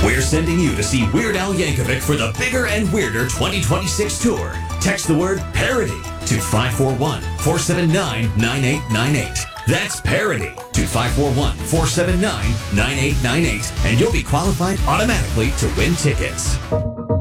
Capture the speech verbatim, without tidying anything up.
We're sending you to see Weird Al Yankovic for the Bigger and Weirder twenty twenty-six tour. Text the word parody to five four one, four seven nine, nine eight nine eight. That's parody to five four one, four seven nine, nine eight nine eight, and you'll be qualified automatically to win tickets.